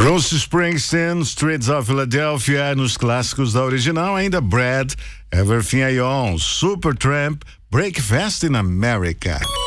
Bruce Springsteen, Streets of Philadelphia, nos clássicos da original, ainda Brad, Everything I Own, Supertramp, Breakfast in America.